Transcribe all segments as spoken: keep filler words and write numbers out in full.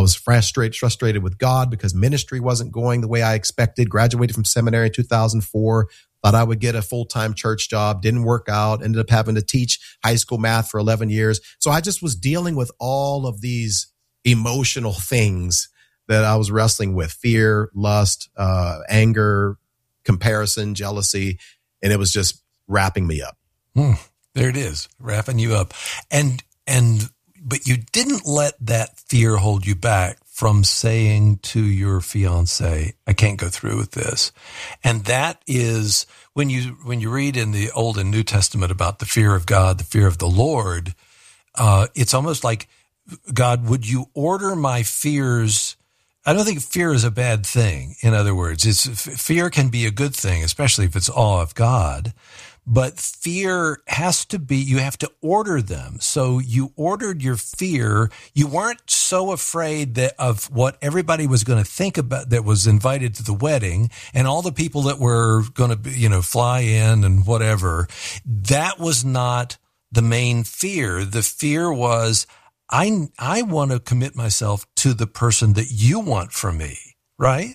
I was frustrated, frustrated with God because ministry wasn't going the way I expected. Graduated from seminary in two thousand four. Thought I would get a full-time church job. Didn't work out. Ended up having to teach high school math for eleven years. So I just was dealing with all of these emotional things that I was wrestling with: fear, lust, uh, anger, comparison, jealousy. And it was just wrapping me up. Hmm. There it is, wrapping you up. And, and, but you didn't let that fear hold you back from saying to your fiance, I can't go through with this. And that is when you, when you read in the Old and New Testament about the fear of God, the fear of the Lord, uh, it's almost like, God, would you order my fears? I don't think fear is a bad thing. In other words, it's fear can be a good thing, especially if it's awe of God. But fear has to be, you have to order them. So you ordered your fear. You weren't so afraid that of what everybody was going to think about that was invited to the wedding and all the people that were going to be, you know, fly in and whatever. That was not the main fear. The fear was, I, I want to commit myself to the person that you want from me, right?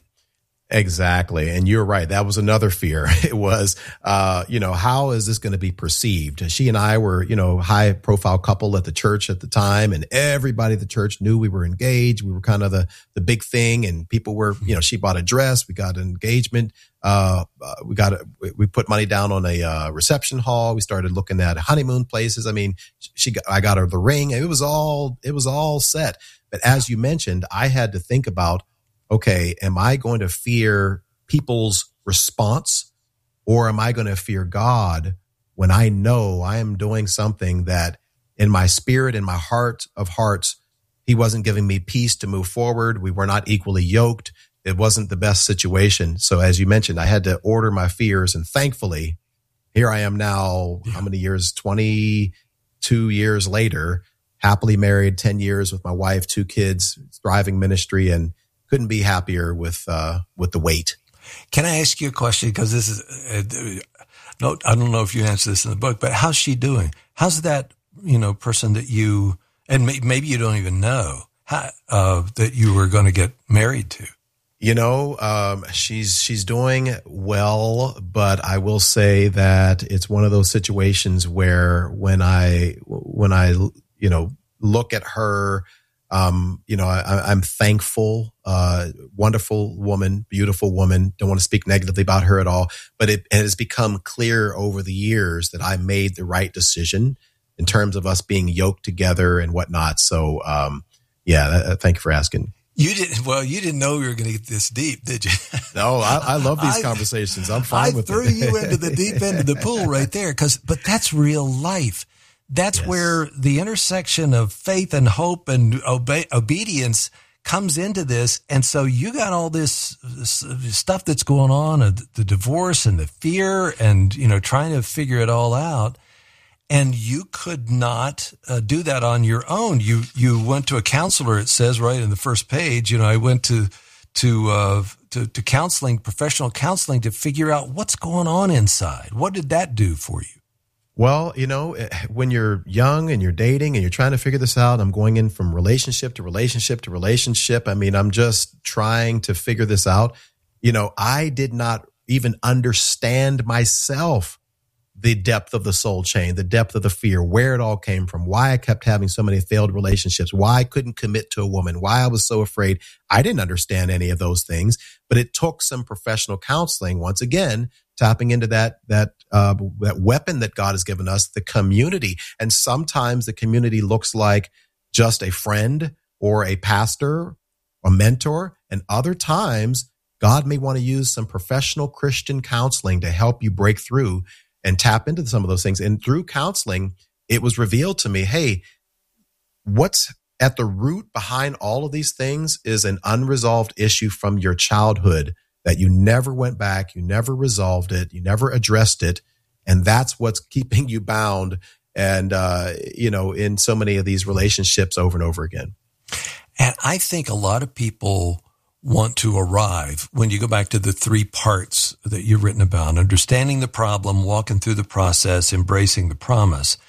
Exactly. And you're right. That was another fear. It was, uh, you know, how is this going to be perceived? She and I were, you know, high profile couple at the church at the time, and everybody at the church knew we were engaged. We were kind of the, the big thing, and people were, you know, she bought a dress. We got an engagement. Uh, uh we got, a, we put money down on a, uh, reception hall. We started looking at honeymoon places. I mean, she got, I got her the ring. It was all, it was all set. But as you mentioned, I had to think about, okay, am I going to fear people's response, or am I going to fear God when I know I am doing something that in my spirit, in my heart of hearts, he wasn't giving me peace to move forward. We were not equally yoked. It wasn't the best situation. So as you mentioned, I had to order my fears, and thankfully here I am now, how many years? twenty-two years later, happily married, ten years with my wife, two kids, thriving ministry, and couldn't be happier with uh, with the weight. Can I ask you a question? Because this is, uh, no, I don't know if you answer this in the book, but how's she doing? How's that, you know, person that you, and may, maybe you don't even know, how, uh, that you were going to get married to? You know, um, she's she's doing well, but I will say that it's one of those situations where when I when I you know look at her. Um, you know, I, I'm thankful, uh, wonderful woman, beautiful woman. Don't want to speak negatively about her at all, but it, it has become clear over the years that I made the right decision in terms of us being yoked together and whatnot. So, um, yeah, uh, thank you for asking. You didn't, well, you didn't know we were going to get this deep, did you? No, I, I love these I, conversations. I'm fine I with it. I threw you into the deep end of the pool right there. Cause, but that's real life. That's yes. where the intersection of faith and hope and obe- obedience comes into this. And so you got all this, this stuff that's going on, uh, the divorce and the fear and, you know, trying to figure it all out. And you could not uh, do that on your own. You, you went to a counselor. It says right in the first page, you know, I went to, to, uh, to, to counseling, professional counseling to figure out what's going on inside. What did that do for you? Well, you know, when you're young and you're dating and you're trying to figure this out, I'm going in from relationship to relationship to relationship. I mean, I'm just trying to figure this out. You know, I did not even understand myself, the depth of the soul chain, the depth of the fear, where it all came from, why I kept having so many failed relationships, why I couldn't commit to a woman, why I was so afraid. I didn't understand any of those things, but it took some professional counseling, once again, tapping into that, that, uh, that weapon that God has given us, the community. And sometimes the community looks like just a friend or a pastor, a mentor. And other times God may want to use some professional Christian counseling to help you break through and tap into some of those things. And through counseling, it was revealed to me, hey, what's at the root behind all of these things is an unresolved issue from your childhood that you never went back, you never resolved it, you never addressed it. And that's what's keeping you bound and, uh, you know, in so many of these relationships over and over again. And I think a lot of people want to arrive when you go back to the three parts that you've written about, understanding the problem, walking through the process, embracing the promise.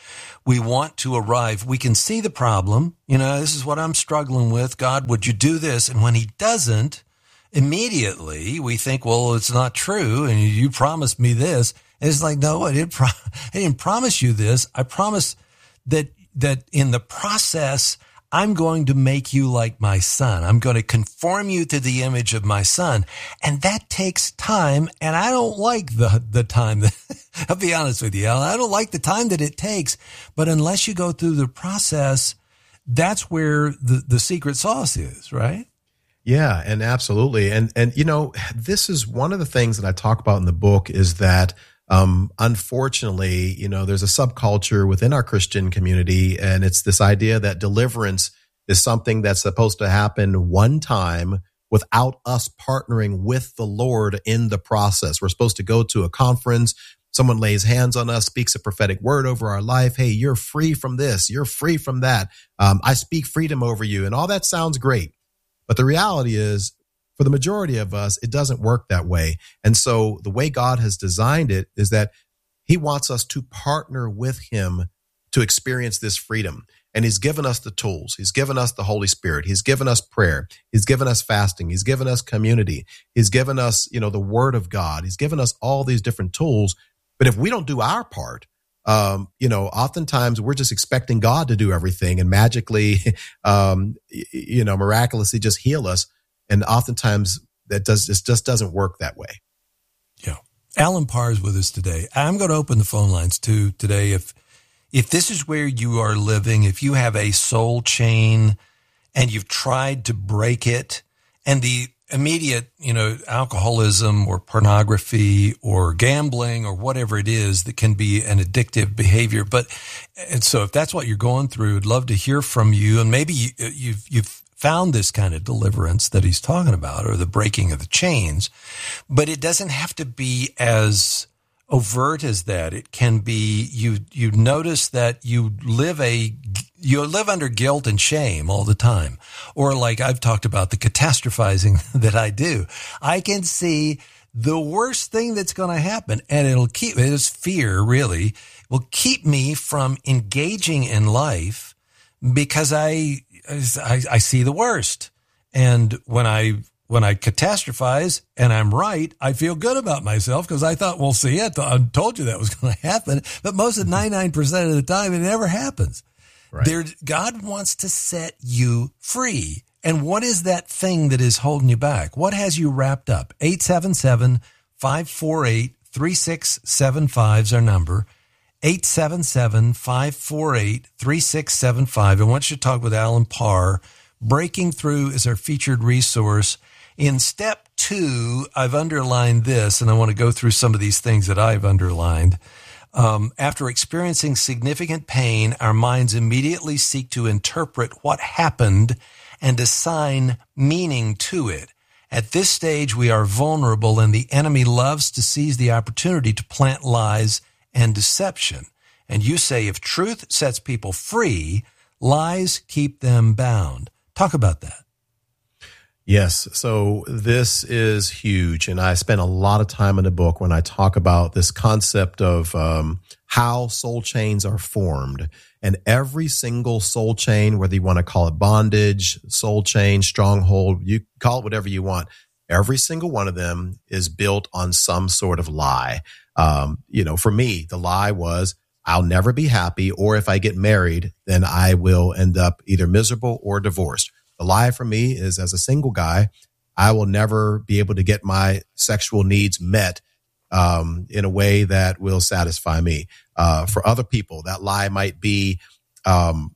we want to arrive. We can see the problem. You know, this is what I'm struggling with. God, would you do this? And when he doesn't, immediately we think, well, it's not true. And you promised me this. And it's like, no, I didn't, pro- I didn't promise you this. I promised that, that in the process, I'm going to make you like my son. I'm going to conform you to the image of my son. And that takes time. And I don't like the, the time that, I'll be honest with you, Alan, I don't like the time that it takes. But unless you go through the process, that's where the, the secret sauce is, right? Yeah, and absolutely. And, and, you know, this is one of the things that I talk about in the book is that, um, unfortunately, you know, there's a subculture within our Christian community, and it's this idea that deliverance is something that's supposed to happen one time without us partnering with the Lord in the process. We're supposed to go to a conference. Someone lays hands on us, speaks a prophetic word over our life. Hey, you're free from this. You're free from that. Um, I speak freedom over you. And all that sounds great. But the reality is, for the majority of us, it doesn't work that way. And so the way God has designed it is that he wants us to partner with him to experience this freedom. And he's given us the tools. He's given us the Holy Spirit. He's given us prayer. He's given us fasting. He's given us community. He's given us, you know, the word of God. He's given us all these different tools. But if we don't do our part, Um, you know, oftentimes we're just expecting God to do everything and magically, um, you know, miraculously just heal us. And oftentimes that does, it just doesn't work that way. Yeah. Alan Parr is with us today. I'm going to open the phone lines too today. If, if this is where you are living, if you have a soul chain and you've tried to break it, and the immediate, you know, alcoholism or pornography or gambling or whatever it is that can be an addictive behavior. But, and so if that's what you're going through, I'd love to hear from you. And maybe you, you've, you've found this kind of deliverance that he's talking about, or the breaking of the chains, but it doesn't have to be as overt as that. It can be, you, you notice that you live a, you live under guilt and shame all the time. Or like I've talked about the catastrophizing that I do. I can see the worst thing that's going to happen, and it'll keep, it is fear really, will keep me from engaging in life because I, I, I see the worst. And when I, when I catastrophize and I'm right, I feel good about myself because I thought, well, see, I, th- I told you that was going to happen. But most of ninety-nine percent of the time, it never happens. Right. There, God wants to set you free. And what is that thing that is holding you back? What has you wrapped up? eight seven seven, five four eight, three six seven five is our number. eight seven seven, five four eight, three six seven five. I want you to talk with Alan Parr. Breaking Through is our featured resource. In step two, I've underlined this, and I want to go through some of these things that I've underlined. Um, after experiencing significant pain, our minds immediately seek to interpret what happened and assign meaning to it. At this stage, we are vulnerable, and the enemy loves to seize the opportunity to plant lies and deception. And you say if truth sets people free, lies keep them bound. Talk about that. Yes. So this is huge. And I spent a lot of time in the book when I talk about this concept of um, how soul chains are formed. And every single soul chain, whether you want to call it bondage, soul chain, stronghold, you call it whatever you want, every single one of them is built on some sort of lie. Um, you know, for me, the lie was, I'll never be happy, or if I get married, then I will end up either miserable or divorced. The lie for me is, as a single guy, I will never be able to get my sexual needs met um, in a way that will satisfy me. Uh, for other people, that lie might be, um,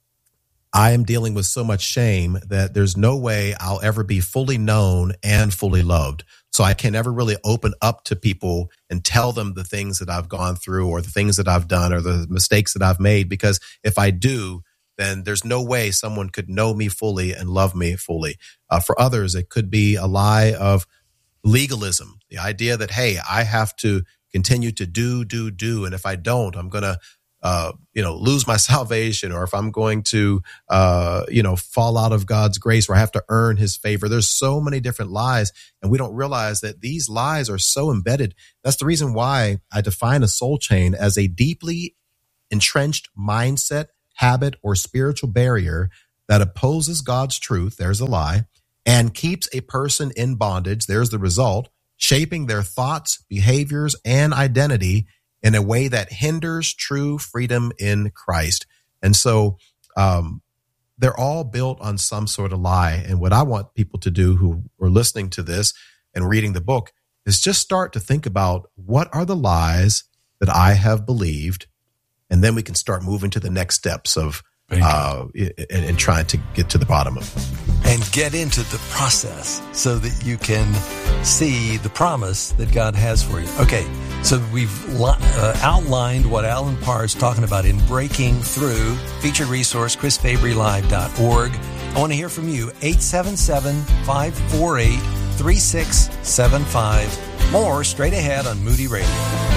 I am dealing with so much shame that there's no way I'll ever be fully known and fully loved. So I can never really open up to people and tell them the things that I've gone through or the things that I've done or the mistakes that I've made, because if I do, then there's no way someone could know me fully and love me fully. Uh, for others, it could be a lie of legalism, the idea that, hey, I have to continue to do, do, do. And if I don't, I'm going to, uh, you know, lose my salvation, or if I'm going to, uh, you know, fall out of God's grace, or I have to earn his favor. There's so many different lies, and we don't realize that these lies are so embedded. That's the reason why I define a soul chain as a deeply entrenched mindset, habit, or spiritual barrier that opposes God's truth, there's a lie, and keeps a person in bondage, there's the result, shaping their thoughts, behaviors, and identity in a way that hinders true freedom in Christ. And so um, they're all built on some sort of lie. And what I want people to do who are listening to this and reading the book is just start to think about, what are the lies that I have believed? And then we can start moving to the next steps of uh, and, and trying to get to the bottom of it. And get into the process so that you can see the promise that God has for you. Okay, so we've uh, outlined what Alan Parr is talking about in Breaking Through. Featured resource, chris fabry live dot org. I want to hear from you. eight seven seven, five four eight, three six seven five. More straight ahead on Moody Radio.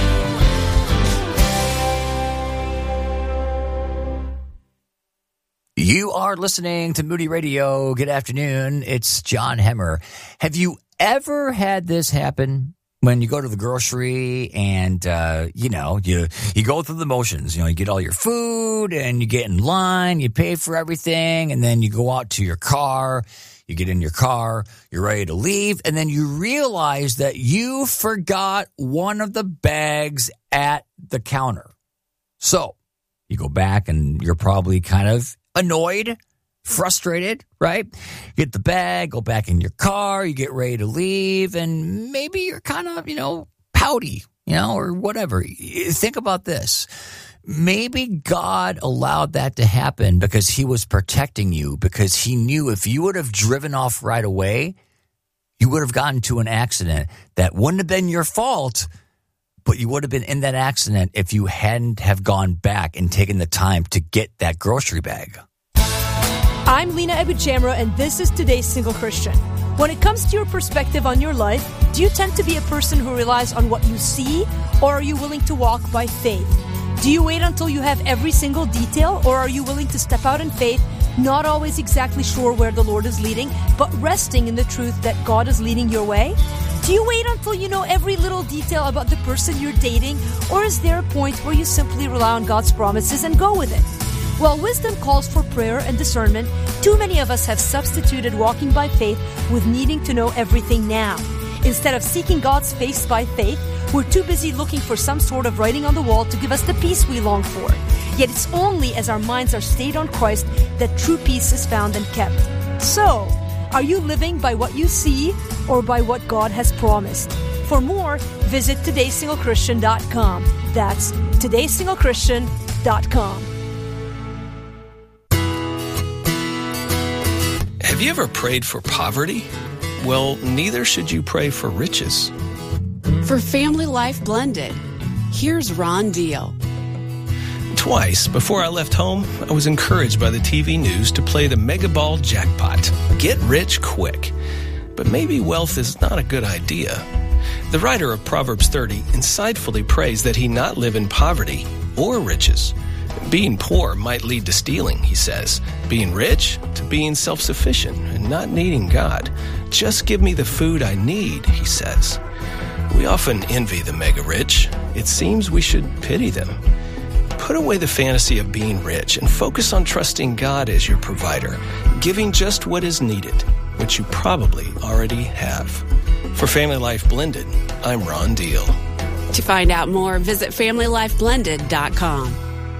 You are listening to Moody Radio. Good afternoon. It's John Hemmer. Have you ever had this happen when you go to the grocery and, uh, you know, you, you go through the motions, you know, you get all your food and you get in line, you pay for everything, and then you go out to your car, you get in your car, you're ready to leave, and then you realize that you forgot one of the bags at the counter. So you go back and you're probably kind of annoyed, frustrated, right? You get the bag, go back in your car, you get ready to leave, and maybe you're kind of, you know, pouty, you know, or whatever. Think about this. Maybe God allowed that to happen because he was protecting you, because he knew if you would have driven off right away, you would have gotten to an accident that wouldn't have been your fault, but you would have been in that accident if you hadn't have gone back and taken the time to get that grocery bag. I'm Lena Ebuchamra, and this is Today's Single Christian. When it comes to your perspective on your life, do you tend to be a person who relies on what you see, or are you willing to walk by faith? Do you wait until you have every single detail, or are you willing to step out in faith, not always exactly sure where the Lord is leading, but resting in the truth that God is leading your way? Do you wait until you know every little detail about the person you're dating, or is there a point where you simply rely on God's promises and go with it? While wisdom calls for prayer and discernment, too many of us have substituted walking by faith with needing to know everything now. Instead of seeking God's face by faith, we're too busy looking for some sort of writing on the wall to give us the peace we long for. Yet it's only as our minds are stayed on Christ that true peace is found and kept. So, are you living by what you see or by what God has promised? For more, visit today single christian dot com. That's today single christian dot com. Have you ever prayed for poverty? Well, neither should you pray for riches. For Family Life Blended, here's Ron Deal. Twice before I left home, I was encouraged by the T V news to play the Mega Ball jackpot. Get rich quick. But maybe wealth is not a good idea. The writer of Proverbs thirty insightfully prays that he not live in poverty or riches. Being poor might lead to stealing, he says. Being rich, to being self-sufficient and not needing God. Just give me the food I need, he says. We often envy the mega rich. It seems we should pity them. Put away the fantasy of being rich and focus on trusting God as your provider, giving just what is needed, which you probably already have. For Family Life Blended, I'm Ron Deal. To find out more, visit family life blended dot com.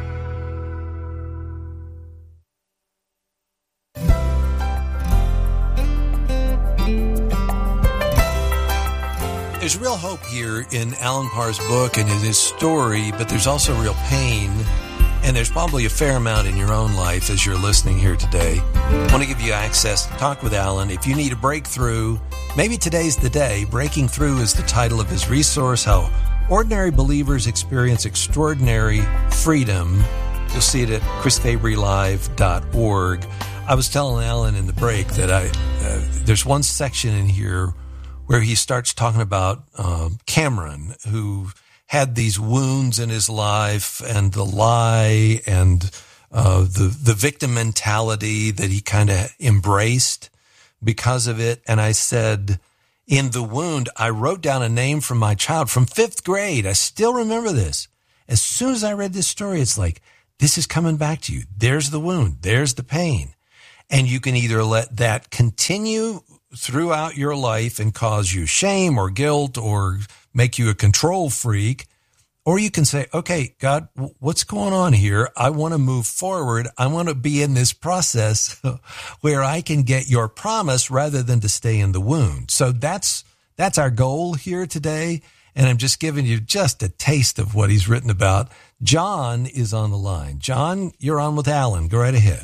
There's real hope here in Alan Parr's book and in his story, but there's also real pain, and there's probably a fair amount in your own life as you're listening here today. I want to give you access to talk with Alan. If you need a breakthrough, maybe today's the day. Breaking Through is the title of his resource, How Ordinary Believers Experience Extraordinary Freedom. You'll see it at chris fabry live dot org. I was telling Alan in the break that I uh, there's one section in here where he starts talking about uh, Cameron, who had these wounds in his life and the lie and uh, the the victim mentality that he kind of embraced because of it. And I said, in the wound, I wrote down a name from my child from fifth grade. I still remember this. As soon as I read this story, it's like, this is coming back to you. There's the wound. There's the pain. And you can either let that continue throughout your life and cause you shame or guilt or make you a control freak, or you can say, okay, God, what's going on here? I want to move forward. I want to be in this process where I can get your promise rather than to stay in the wound. So that's, that's our goal here today. And I'm just giving you just a taste of what he's written about. John is on the line. John, you're on with Alan. Go right ahead.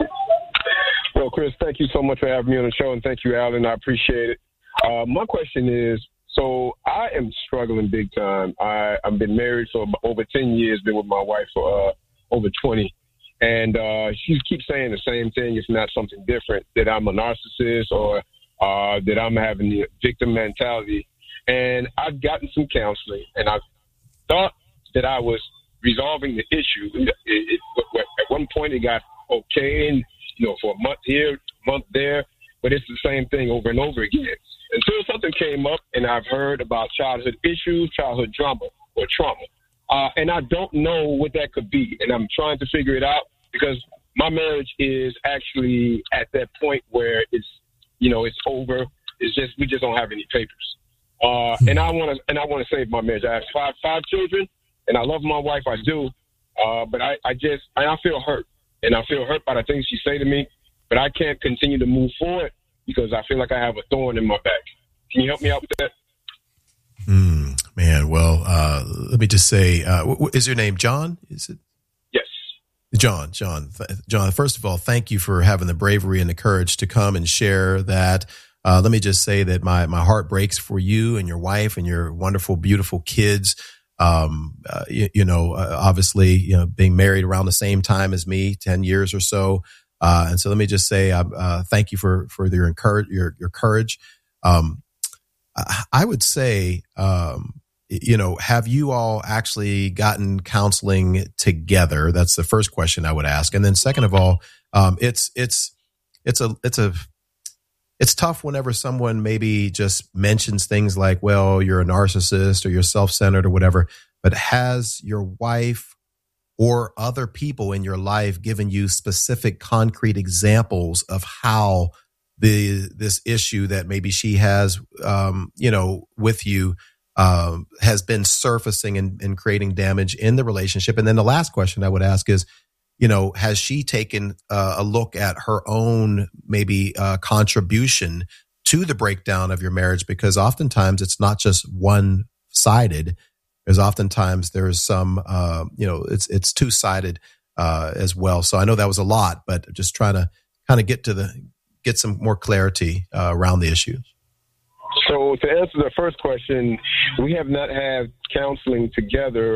Well, Chris, thank you so much for having me on the show, and thank you, Alan. I appreciate it. Uh, my question is, so I am struggling big time. I, I've been married for over ten years, been with my wife for uh, over twenty. And uh, she keeps saying the same thing. It's not something different, that I'm a narcissist or uh, that I'm having the victim mentality. And I've gotten some counseling, and I thought that I was resolving the issue. It, it, it, at one point, it got okay, and you know, for a month here, a month there, but it's the same thing over and over again. Until something came up, and I've heard about childhood issues, childhood drama, or trauma, uh, and I don't know what that could be, and I'm trying to figure it out because my marriage is actually at that point where it's, you know, it's over. It's just we just don't have any papers. Uh, and I want to, and I want to save my marriage. I have five, five children, and I love my wife. I do, uh, but I, I just, I feel hurt, and I feel hurt by the things she say to me. But I can't continue to move forward because I feel like I have a thorn in my back. Can you help me out with that? Mm, man, well, uh, let me just say, uh, w- w- is your name John? Is it? Yes. John, John, th- John. First of all, thank you for having the bravery and the courage to come and share that. Uh, let me just say that my, my heart breaks for you and your wife and your wonderful, beautiful kids. Um, uh, you, you know, uh, obviously, you know, being married around the same time as me, ten years or so. Uh, and so let me just say, uh, uh, thank you for, for your encourage, your, your courage. Um, I would say, um, you know, have you all actually gotten counseling together? That's the first question I would ask. And then second of all, um, it's, it's, it's a, it's a, It's tough whenever someone maybe just mentions things like, well, you're a narcissist or you're self-centered or whatever, but has your wife or other people in your life given you specific concrete examples of how the this issue that maybe she has, um, you know, with you um, has been surfacing and, and creating damage in the relationship? And then the last question I would ask is, you know, has she taken uh, a look at her own maybe uh, contribution to the breakdown of your marriage? Because oftentimes it's not just one sided. There's oftentimes there's some, uh, you know, it's it's two sided uh, as well. So I know that was a lot, but just trying to kind of get to the get some more clarity uh, around the issue. So to answer the first question, we have not had counseling together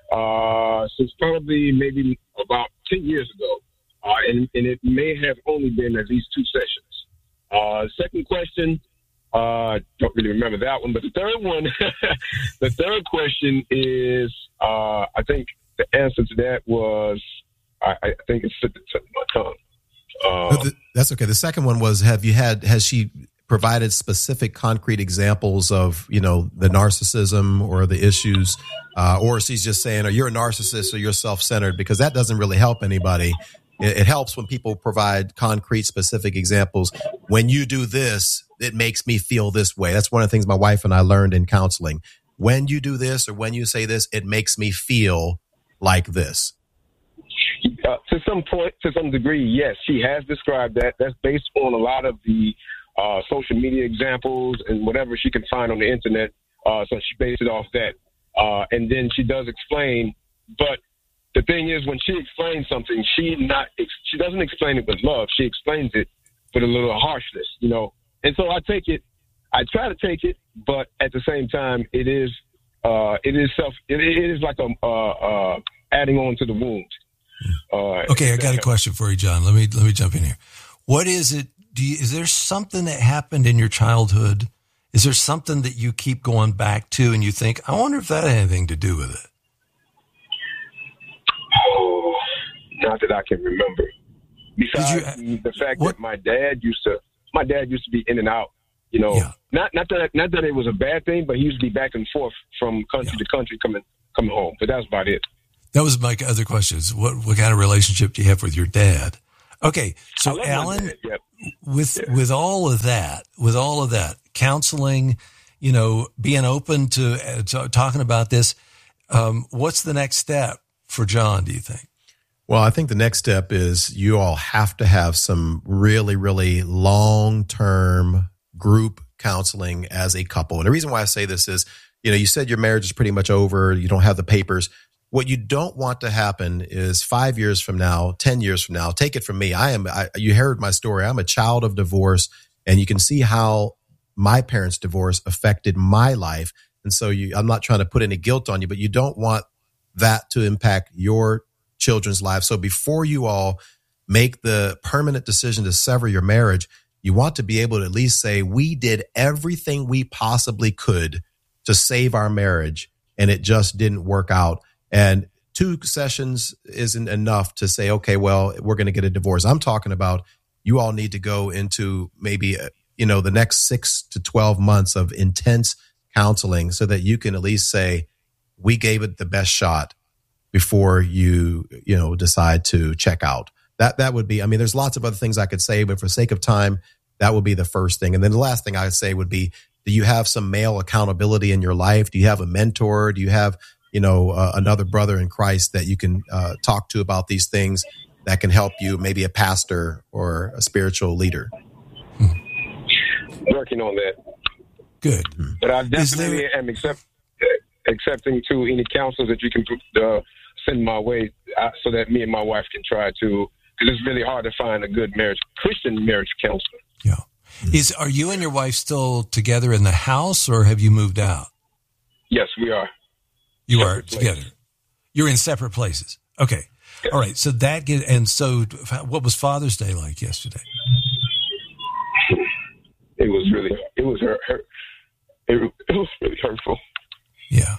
uh, since probably maybe about ten years ago. Uh, and, and it may have only been at least two sessions. Uh, second question, uh, don't really remember that one. But the third one, the third question is, uh, I think the answer to that was, I, I think it's at the tip of my tongue. Uh, That's okay. The second one was, have you had, has she provided specific concrete examples of, you know, the narcissism or the issues, uh, or she's just saying, or you're a narcissist or you're self-centered? Because that doesn't really help anybody. It, it helps when people provide concrete, specific examples. When you do this, it makes me feel this way. That's one of the things my wife and I learned in counseling. When you do this or when you say this, it makes me feel like this. Uh, to some point, to some degree, yes, she has described that. That's based on a lot of the uh, social media examples and whatever she can find on the internet. Uh, so she based it off that. Uh, and then she does explain. But the thing is, when she explains something, she not she doesn't explain it with love. She explains it with a little harshness, you know. And so I take it. I try to take it, but at the same time, it is uh, it is self. It, it is like a uh, uh, adding on to the wound. Uh, okay, I got a question for you, John. Let me let me jump in here. What is it? Do you, is there something that happened in your childhood? Is there something that you keep going back to, and you think, I wonder if that had anything to do with it? Oh, not that I can remember. Besides you, the fact what? that my dad used to, my dad used to be in and out. You know, yeah. not not that not that it was a bad thing, but he used to be back and forth from country yeah. to country, coming coming home. But that's about it. That was my other question. Is what, what kind of relationship do you have with your dad? Okay. So Alan, yep. with, yeah. with all of that, with all of that counseling, you know, being open to, uh, to talking about this, um, what's the next step for John, do you think? Well, I think the next step is you all have to have some really, really long-term group counseling as a couple. And the reason why I say this is, you know, you said your marriage is pretty much over. You don't have the papers. What you don't want to happen is five years from now, ten years from now, take it from me. I am, I, you heard my story. I'm a child of divorce, and you can see how my parents' divorce affected my life. And so you, I'm not trying to put any guilt on you, but you don't want that to impact your children's lives. So before you all make the permanent decision to sever your marriage, you want to be able to at least say, we did everything we possibly could to save our marriage, and it just didn't work out. And two sessions isn't enough to say, okay, well, we're going to get a divorce. I'm talking about you all need to go into maybe, you know, the next six to twelve months of intense counseling so that you can at least say, we gave it the best shot before you, you know, decide to check out. That, that would be, I mean, there's lots of other things I could say, but for sake of time, that would be the first thing. And then the last thing I would say would be, do you have some male accountability in your life? Do you have a mentor? Do you have, you know, uh, another brother in Christ that you can uh, talk to about these things that can help you, maybe a pastor or a spiritual leader? Working on that. Good. But I definitely there... am accept, accepting to any counsel that you can uh, send my way uh, so that me and my wife can try to, because it's really hard to find a good marriage, Christian marriage counselor. Yeah. Is, are you and your wife still together in the house, or have you moved out? Yes, we are. You separate are together. Places. You're in separate places. Okay. Yeah. All right. So that get, and so what was Father's Day like yesterday? It was really, it was hurt, hurt. It, it was really hurtful. Yeah.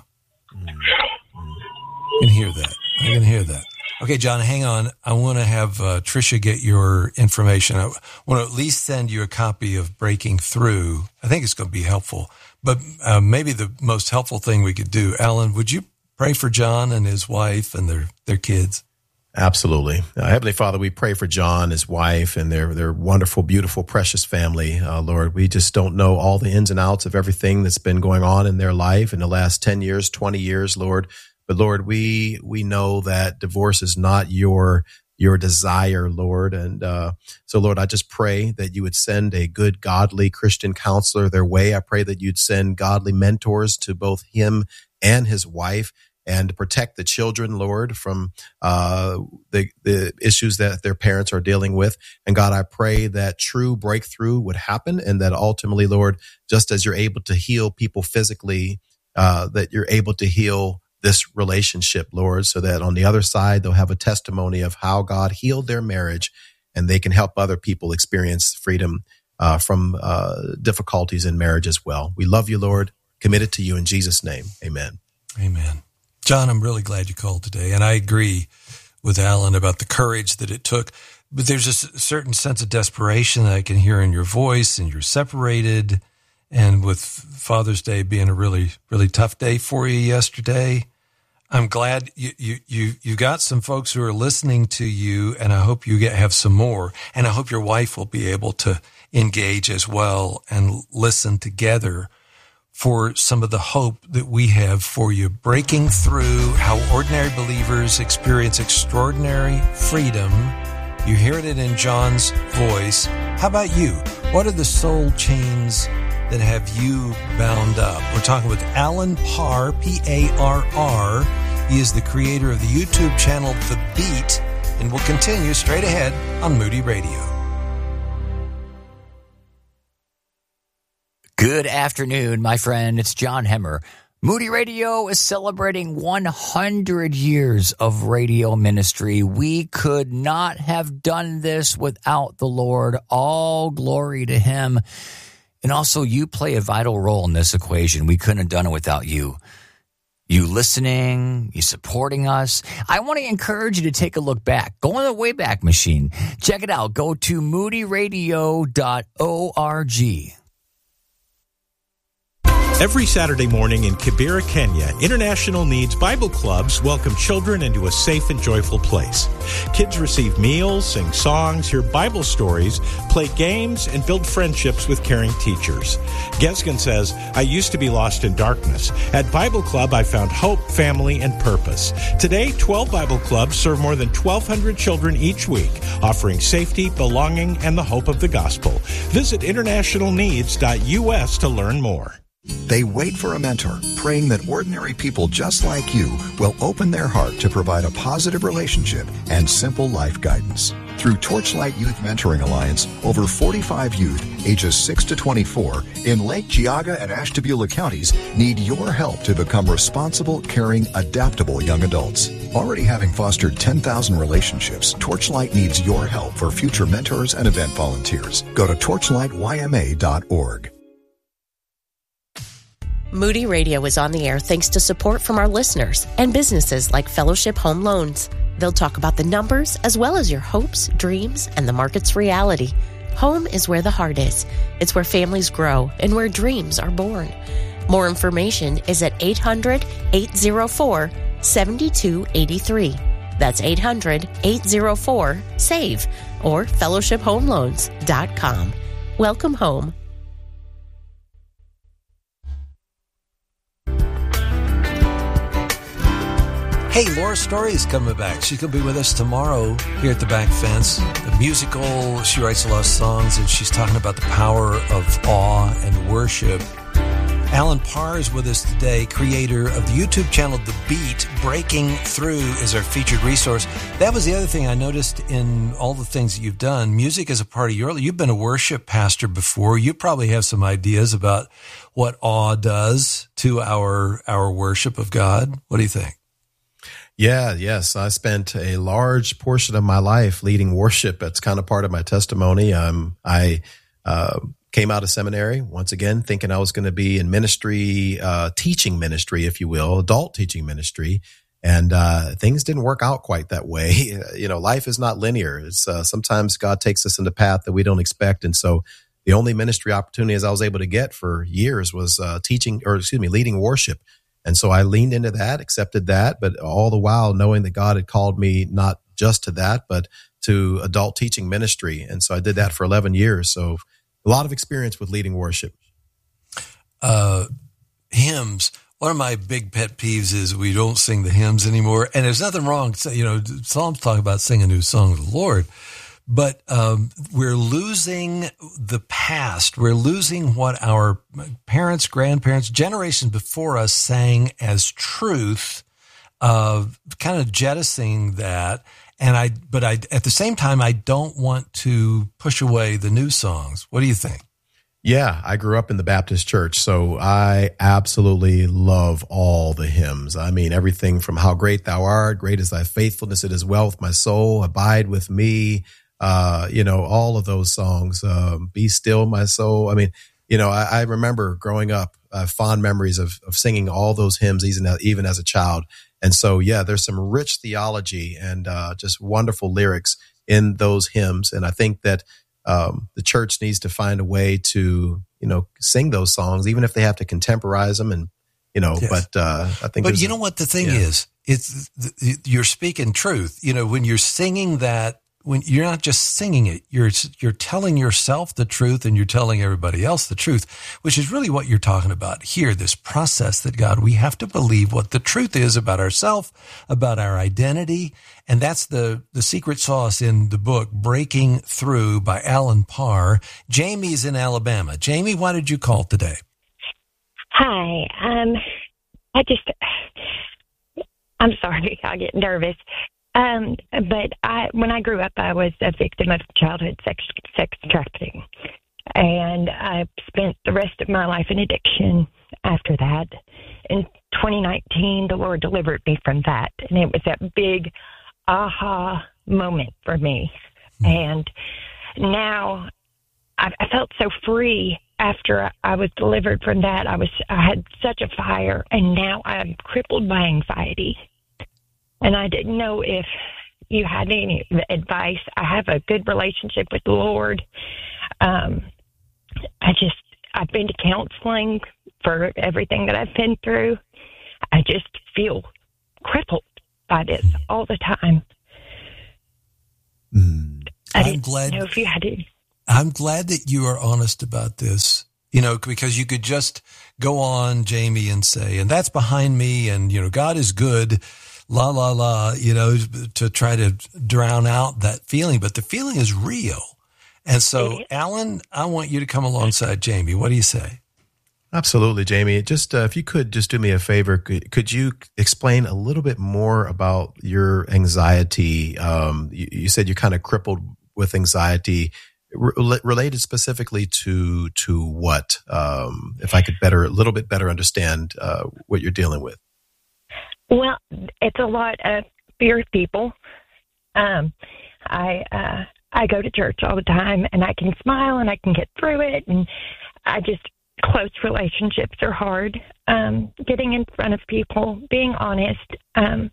I can hear that. I can hear that. Okay, John, hang on. I want to have uh, Tricia get your information. I want to at least send you a copy of Breaking Through. I think it's going to be helpful. But uh, maybe the most helpful thing we could do, Alan, would you pray for John and his wife and their, their kids? Absolutely. Uh, Heavenly Father, we pray for John, his wife, and their their wonderful, beautiful, precious family. Uh, Lord, we just don't know all the ins and outs of everything that's been going on in their life in the last ten years, twenty years, Lord. But Lord, we we know that divorce is not your your desire, Lord. And uh, so, Lord, I just pray that you would send a good, godly Christian counselor their way. I pray that you'd send godly mentors to both him and his wife, and protect the children, Lord, from uh, the, the issues that their parents are dealing with. And God, I pray that true breakthrough would happen, and that ultimately, Lord, just as you're able to heal people physically, uh, that you're able to heal this relationship, Lord, so that on the other side, they'll have a testimony of how God healed their marriage, and they can help other people experience freedom uh, from uh, difficulties in marriage as well. We love you, Lord, committed to you in Jesus' name. Amen. Amen. John, I'm really glad you called today, and I agree with Alan about the courage that it took. But there's a certain sense of desperation that I can hear in your voice, and you're separated, and with Father's Day being a really, really tough day for you yesterday, I'm glad you you you, you got some folks who are listening to you, and I hope you get have some more, and I hope your wife will be able to engage as well and listen together for some of the hope that we have for you. Breaking Through, How Ordinary Believers Experience Extraordinary Freedom. You heard it in John's voice. How about you? What are the soul chains that have you bound up? We're talking with Alan Parr, P A R R. He is the creator of the YouTube channel The Beat, and we'll continue straight ahead on Moody Radio. Good afternoon, my friend. It's John Hemmer. Moody Radio is celebrating one hundred years of radio ministry. We could not have done this without the Lord. All glory to him. And also, you play a vital role in this equation. We couldn't have done it without you. You listening, you supporting us. I want to encourage you to take a look back. Go on the Wayback Machine. Check it out. Go to moody radio dot org. Every Saturday morning in Kibera, Kenya, International Needs Bible Clubs welcome children into a safe and joyful place. Kids receive meals, sing songs, hear Bible stories, play games, and build friendships with caring teachers. Gesgen says, I used to be lost in darkness. At Bible Club, I found hope, family, and purpose. Today, twelve Bible Clubs serve more than twelve hundred children each week, offering safety, belonging, and the hope of the gospel. Visit international needs dot U S to learn more. They wait for a mentor, praying that ordinary people just like you will open their heart to provide a positive relationship and simple life guidance. Through Torchlight Youth Mentoring Alliance, over forty-five youth, ages six to twenty-four, in Lake Geauga and Ashtabula counties need your help to become responsible, caring, adaptable young adults. Already having fostered ten thousand relationships, Torchlight needs your help for future mentors and event volunteers. Go to torchlight y m a dot org. Moody Radio is on the air thanks to support from our listeners and businesses like Fellowship Home Loans. They'll talk about the numbers as well as your hopes, dreams, and the market's reality. Home is where the heart is. It's where families grow and where dreams are born. More information is at eight hundred, eight oh four, seven two eight three. That's eight hundred, eight oh four, S A V E or fellowship home loans dot com. Welcome home. Hey, Laura Story is coming back. She's going to be with us tomorrow here at the Back Fence. The musical, she writes a lot of songs, and she's talking about the power of awe and worship. Alan Parr is with us today, creator of the YouTube channel The Beat. Breaking Through is our featured resource. That was the other thing I noticed in all the things that you've done. Music is a part of your, you've been a worship pastor before. You probably have some ideas about what awe does to our, our worship of God. What do you think? Yeah, yes. I spent a large portion of my life leading worship. That's kind of part of my testimony. Um, I uh, came out of seminary, once again, thinking I was going to be in ministry, uh, teaching ministry, if you will, adult teaching ministry. And uh, things didn't work out quite that way. You know, life is not linear. It's uh, sometimes God takes us in the path that we don't expect. And so the only ministry opportunities I was able to get for years was uh, teaching, or excuse me, leading worship. And so I leaned into that, accepted that, but all the while knowing that God had called me not just to that, but to adult teaching ministry. And so I did that for eleven years. So a lot of experience with leading worship. Uh, hymns. One of my big pet peeves is we don't sing the hymns anymore. And there's nothing wrong. You know, Psalms talk about singing new songs of the Lord. But um, we're losing the past. We're losing what our parents, grandparents, generations before us sang as truth, uh, kind of jettisoning that. And I, but I, at the same time, I don't want to push away the new songs. What do you think? Yeah, I grew up in the Baptist church, so I absolutely love all the hymns. I mean, everything from How Great Thou Art, Great is Thy Faithfulness, It is Well with My Soul, Abide with Me. Uh, you know, all of those songs, um, Be Still, My Soul. I mean, you know, I, I remember growing up, uh, fond memories of, of singing all those hymns, even, even as a child. And so, yeah, there's some rich theology and uh, just wonderful lyrics in those hymns. And I think that um, the church needs to find a way to, you know, sing those songs, even if they have to contemporize them. And, you know, yes. but uh, I think. But you know what the thing yeah. is? It's you're speaking truth. You know, when you're singing that, when you're not just singing it, you're you're telling yourself the truth and you're telling everybody else the truth, which is really what you're talking about here, this process that God, we have to believe what the truth is about ourselves, about our identity. And that's the, the secret sauce in the book, Breaking Through by Alan Parr. Jamie's in Alabama. Jamie, why did you call today? Hi. Um, I just, I'm sorry, I get nervous. Um, but I, when I grew up, I was a victim of childhood sex, sex trafficking, and I spent the rest of my life in addiction after that. In twenty nineteen, the Lord delivered me from that, and it was that big aha moment for me. And now I, I felt so free after I was delivered from that. I was, I had such a fire, and now I'm crippled by anxiety. And I didn't know if you had any advice. I have a good relationship with the Lord. Um, I just, I've been to counseling for everything that I've been through. I just feel crippled by this all the time. Mm. I I'm didn't glad. know if you had to. I'm glad that you are honest about this, you know, because you could just go on, Jamie, and say, and that's behind me, and, you know, God is good, la, la, la, you know, to try to drown out that feeling. But the feeling is real. And so, Alan, I want you to come alongside Jamie. What do you say? Absolutely, Jamie. Just uh, if you could just do me a favor, could, could you explain a little bit more about your anxiety? Um, you, you said you're kind of crippled with anxiety. Re- related specifically to to what? Um, if I could better, a little bit better understand uh, what you're dealing with. Well, it's a lot of fear of people. Um, I uh, I go to church all the time, and I can smile and I can get through it, and I just close relationships are hard. Um, getting in front of people, being honest. Um,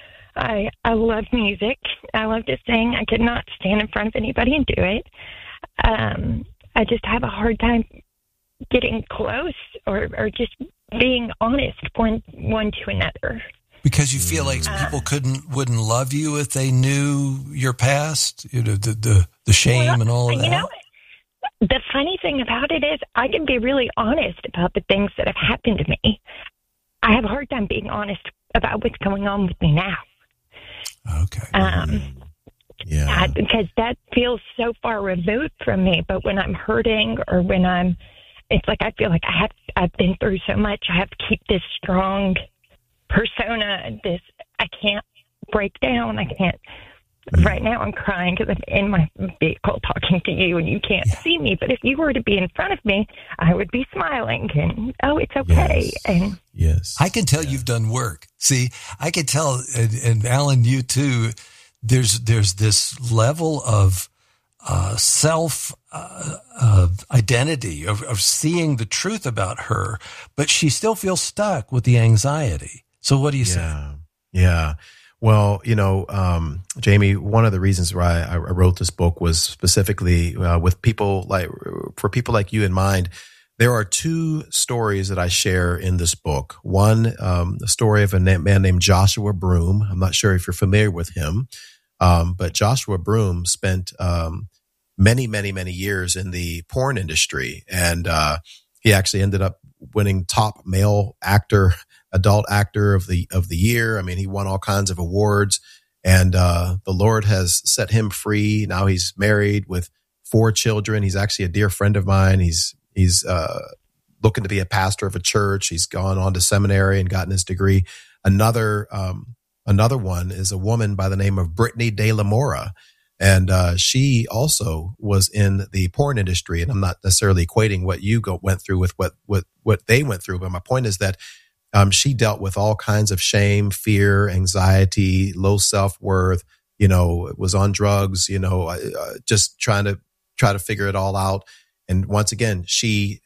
I I love music. I love to sing. I could not stand in front of anybody and do it. Um, I just have a hard time getting close or, or just being honest one one to another. Because you feel like uh, people couldn't wouldn't love you if they knew your past, you know, the the, the shame well, and all of that. You know, the funny thing about it is I can be really honest about the things that have happened to me. I have a hard time being honest about what's going on with me now. Okay. Um, yeah. Because that feels so far removed from me. But when I'm hurting or when I'm, it's like I feel like I have, I've been through so much. I have to keep this strong persona. This, I can't break down. I can't. Mm. Right now I'm crying because I'm in my vehicle talking to you and you can't yeah. see me. But if you were to be in front of me, I would be smiling and, oh, it's okay. Yes. And yes. I can tell yeah. you've done work. See, I can tell, and, and Alan, you too, there's, there's this level of, uh, self, uh, uh, identity of, of seeing the truth about her, but she still feels stuck with the anxiety. So what do you yeah. say? Yeah. Well, you know, um, Jamie, one of the reasons why I, I wrote this book was specifically uh, with people like, for people like you in mind. There are two stories that I share in this book. One, um, the story of a na- man named Joshua Broome. I'm not sure if you're familiar with him, um, but Joshua Broome spent um, many, many, many years in the porn industry, and uh, he actually ended up winning top male actor. Adult actor of the of the year. I mean, he won all kinds of awards, and uh, the Lord has set him free. Now he's married with four children. He's actually a dear friend of mine. He's he's uh, looking to be a pastor of a church. He's gone on to seminary and gotten his degree. Another um, another one is a woman by the name of Brittany De La Mora, and uh, she also was in the porn industry. And I'm not necessarily equating what you go, went through with what what what they went through, but my point is that. Um, she dealt with all kinds of shame, fear, anxiety, low self-worth, you know, was on drugs, you know, uh, just trying to try to figure it all out. And once again, she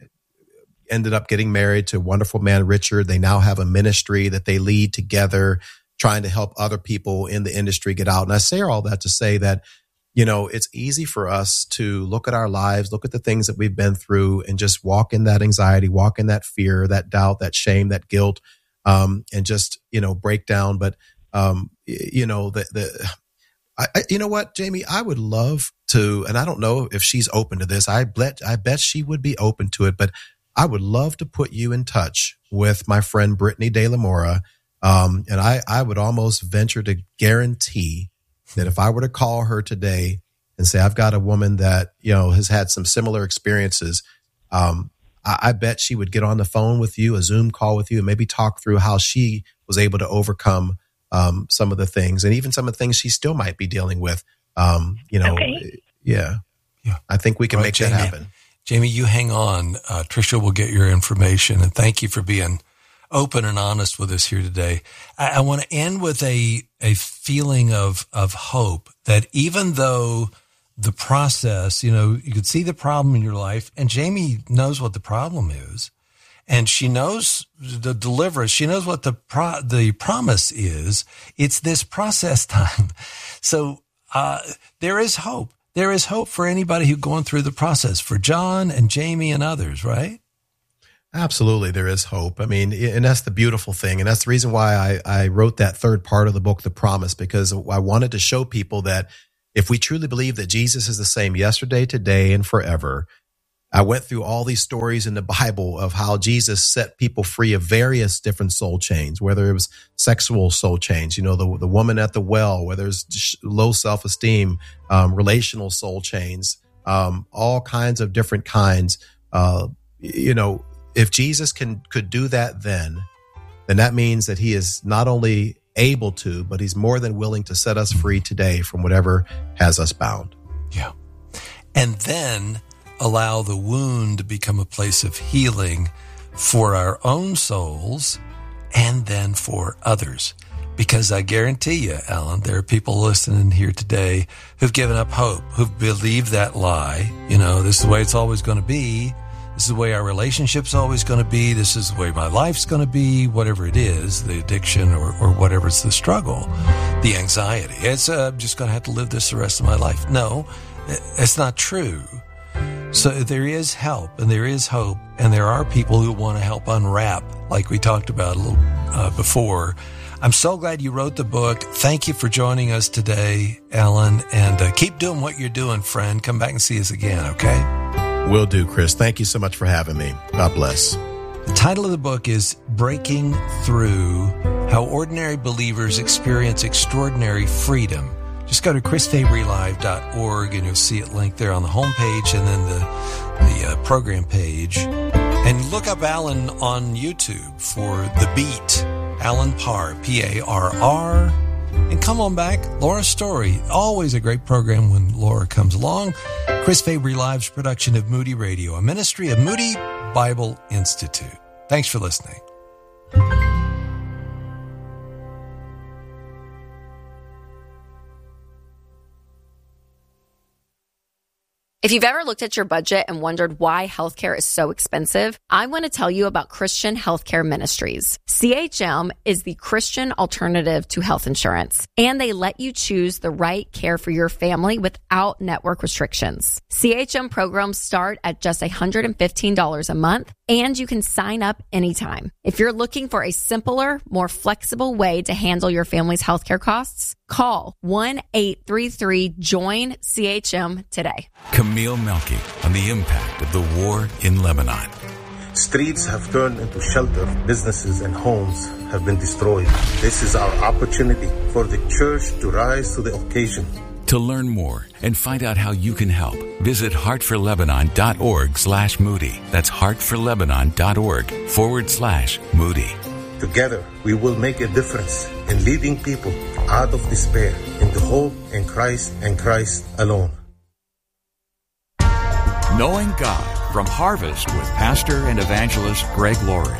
ended up getting married to a wonderful man, Richard. They now have a ministry that they lead together, trying to help other people in the industry get out. And I say all that to say that, you know, it's easy for us to look at our lives, look at the things that we've been through, and just walk in that anxiety, walk in that fear, that doubt, that shame, that guilt, um, and just, you know, break down. But, um, you know, the, the, I, I, you know what, Jamie, I would love to, and I don't know if she's open to this. I bet, I bet she would be open to it, but I would love to put you in touch with my friend Brittany De La Mora. Um, and I, I would almost venture to guarantee that if I were to call her today and say, I've got a woman that, you know, has had some similar experiences, um, I, I bet she would get on the phone with you, a Zoom call with you, and maybe talk through how she was able to overcome um, some of the things, and even some of the things she still might be dealing with. Um, you know, okay. yeah, yeah. I think we can right, make Jamie, that happen. Jamie, you hang on. Uh, Tricia will get your information, and thank you for being open and honest with us here today. I, I want to end with a, a feeling of, of hope that even though the process, you know, you could see the problem in your life, and Jamie knows what the problem is, and she knows the deliverance. She knows what the pro, the promise is. It's this process time. So, uh, there is hope. There is hope for anybody who's going through the process, for John and Jamie and others, right? Absolutely, there is hope. I mean, and that's the beautiful thing. And that's the reason why I, I wrote that third part of the book, The Promise, because I wanted to show people that if we truly believe that Jesus is the same yesterday, today, and forever. I went through all these stories in the Bible of how Jesus set people free of various different soul chains, whether it was sexual soul chains, you know, the, the woman at the well, whether it's low self-esteem, um, relational soul chains, um, all kinds of different kinds. Uh, you know, if Jesus can could do that then, then that means that he is not only able to, but he's more than willing to set us free today from whatever has us bound. Yeah. And then allow the wound to become a place of healing for our own souls and then for others. Because I guarantee you, Alan, there are people listening here today who've given up hope, who've believed that lie. You know, this is the way it's always going to be. This is the way our relationship's always going to be. This is the way my life's going to be, whatever it is, the addiction or, or whatever it's the struggle, the anxiety. It's, uh, I'm just going to have to live this the rest of my life. No, it's not true. So there is help and there is hope, and there are people who want to help unwrap, like we talked about a little uh, before. I'm so glad you wrote the book. Thank you for joining us today, Alan, and uh, keep doing what you're doing, friend. Come back and see us again, okay? Will do, Chris. Thank you so much for having me. God bless. The title of the book is Breaking Through: How Ordinary Believers Experience Extraordinary Freedom. Just go to chris fabry live dot org and you'll see it linked there on the homepage and then the the uh, program page. And look up Alan on YouTube for The Beat. Alan Parr, P A R R. And come on back, Laura's Story. Always a great program when Laura comes along. Chris Fabry Live's production of Moody Radio, a ministry of Moody Bible Institute. Thanks for listening. If you've ever looked at your budget and wondered why healthcare is so expensive, I want to tell you about Christian Healthcare Ministries. C H M is the Christian alternative to health insurance, and they let you choose the right care for your family without network restrictions. C H M programs start at just one hundred fifteen dollars a month, and you can sign up anytime. If you're looking for a simpler, more flexible way to handle your family's healthcare costs, call one eight three three join C H M today. Camille Melky on the impact of the war in Lebanon. Streets have turned into shelter. Businesses and homes have been destroyed. This is our opportunity for the church to rise to the occasion. To learn more and find out how you can help, visit heartforlebanon.org slash Moody. That's heartforlebanon.org forward slash Moody. Together, we will make a difference in leading people out of despair into hope in Christ and Christ alone. Knowing God from Harvest with Pastor and Evangelist Greg Laurie.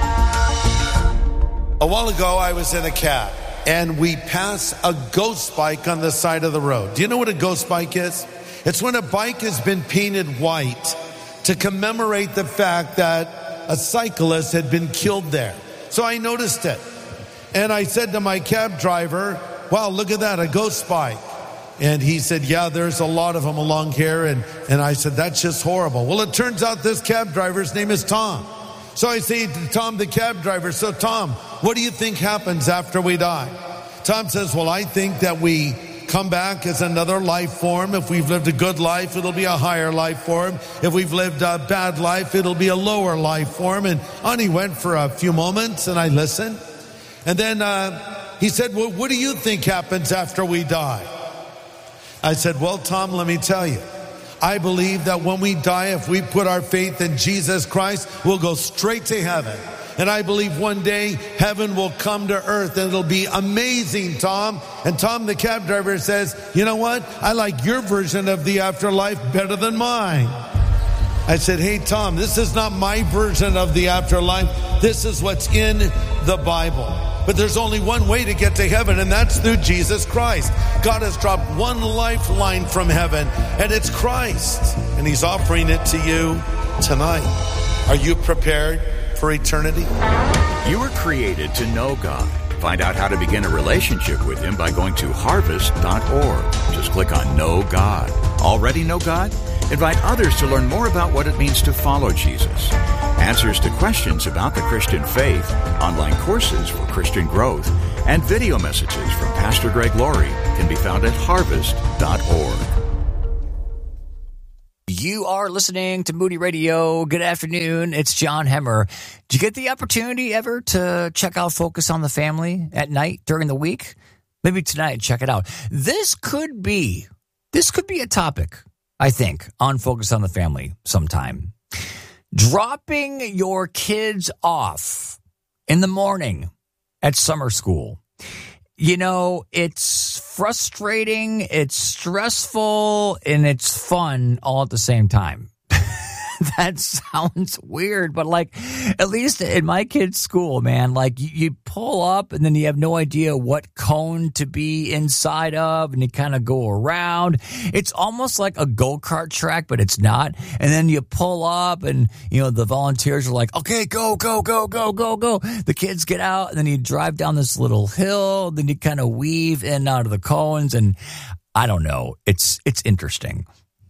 A while ago, I was in a cab, and we passed a ghost bike on the side of the road. Do you know what a ghost bike is? It's when a bike has been painted white to commemorate the fact that a cyclist had been killed there. So I noticed it, and I said to my cab driver, wow, look at that, a ghost bike. And he said, yeah, there's a lot of them along here. And, and I said, that's just horrible. Well, it turns out this cab driver's name is Tom. So I say to Tom, the cab driver, so Tom, what do you think happens after we die? Tom says, well, I think that we come back as another life form. If we've lived a good life, it'll be a higher life form. If we've lived a bad life, it'll be a lower life form. And on he went for a few moments, and I listened. And then uh, he said, well, what do you think happens after we die? I said, well, Tom, let me tell you. I believe that when we die, if we put our faith in Jesus Christ, we'll go straight to heaven. And I believe one day heaven will come to earth and it'll be amazing, Tom. And Tom, the cab driver, says, you know what? I like your version of the afterlife better than mine. I said, hey, Tom, this is not my version of the afterlife. This is what's in the Bible. But there's only one way to get to heaven, and that's through Jesus Christ. God has dropped one lifeline from heaven, and it's Christ. And he's offering it to you tonight. Are you prepared for eternity? You were created to know God. Find out how to begin a relationship with him by going to harvest dot org. Just click on Know God. Already know God? Invite others to learn more about what it means to follow Jesus. answers to questions about the Christian faith, online courses for Christian growth, and video messages from Pastor Greg Laurie can be found at harvest dot org. You are listening to Moody Radio. Good afternoon. It's John Hemmer. Did you get the opportunity ever to check out Focus on the Family at night during the week? Maybe tonight, check it out. This could be, this could be a topic, I think, on Focus on the Family sometime. Dropping your kids off in the morning at summer school. You know, it's frustrating, it's stressful, and it's fun all at the same time. That sounds weird, but like, at least in my kid's school, man, like you, you pull up and then you have no idea what cone to be inside of, and you kind of go around. It's almost like a go-kart track, but it's not. And then you pull up and, you know, the volunteers are like, okay, go, go, go, go, go, go. The kids get out and then you drive down this little hill, then you kind of weave in and out of the cones. And I don't know. It's, it's interesting.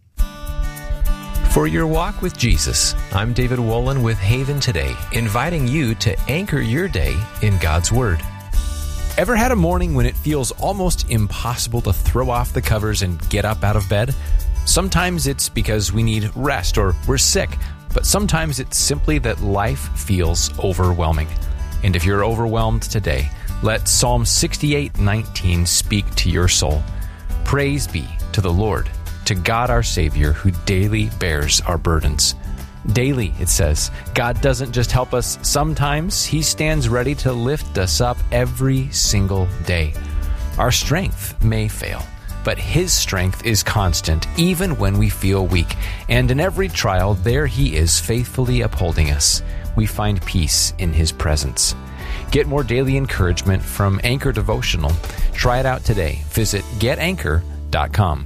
For your walk with Jesus, I'm David Wolin with Haven Today, inviting you to anchor your day in God's Word. Ever had a morning when it feels almost impossible to throw off the covers and get up out of bed? Sometimes it's because we need rest or we're sick, but sometimes it's simply that life feels overwhelming. And if you're overwhelmed today, let Psalm sixty-eight nineteen speak to your soul. Praise be to the Lord, to God our Savior, who daily bears our burdens. Daily, it says, God doesn't just help us sometimes, He stands ready to lift us up every single day. Our strength may fail, but His strength is constant, even when we feel weak. And in every trial, there He is faithfully upholding us. We find peace in His presence. Get more daily encouragement from Anchor Devotional. Try it out today. Visit get anchor dot com.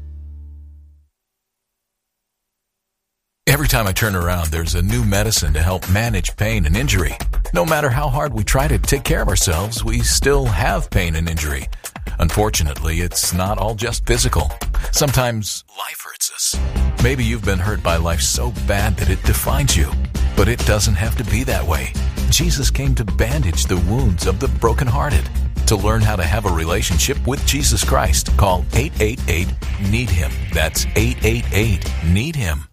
Every time I turn around, there's a new medicine to help manage pain and injury. No matter how hard we try to take care of ourselves, we still have pain and injury. Unfortunately, it's not all just physical. Sometimes life hurts us. Maybe you've been hurt by life so bad that it defines you. But it doesn't have to be that way. Jesus came to bandage the wounds of the brokenhearted. To learn how to have a relationship with Jesus Christ, call eight eight eight, need him. That's eight eight eight, need him.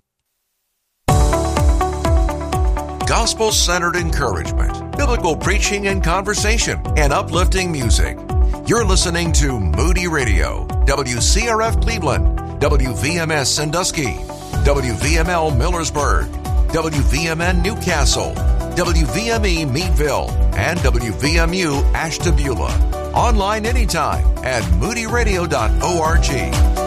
Gospel-centered encouragement, biblical preaching and conversation, and uplifting music. You're listening to Moody Radio, W C R F Cleveland, W V M S Sandusky, W V M L Millersburg, W V M N Newcastle, W V M E Meadville, and W V M U Ashtabula. Online anytime at moody radio dot org.